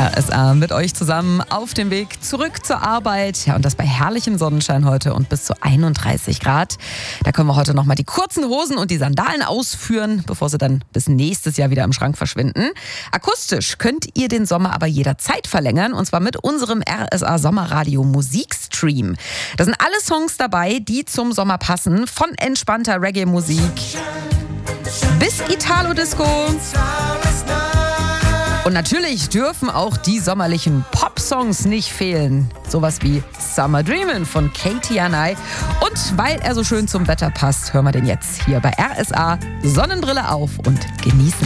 RSA mit euch zusammen auf dem Weg zurück zur Arbeit. Ja, und das bei herrlichem Sonnenschein heute und bis zu 31 Grad. Da können wir heute nochmal die kurzen Hosen und die Sandalen ausführen, bevor sie dann bis nächstes Jahr wieder im Schrank verschwinden. Akustisch könnt ihr den Sommer aber jederzeit verlängern, und zwar mit unserem RSA Sommerradio Musikstream. Da sind alle Songs dabei, die zum Sommer passen, von entspannter Reggae-Musik bis Italo-Disco. Und natürlich dürfen auch die sommerlichen Pop-Songs nicht fehlen. Sowas wie Summer Dreamin' von Katie Anai. Und weil er so schön zum Wetter passt, hören wir den jetzt hier bei RSA. Sonnenbrille auf und genießen.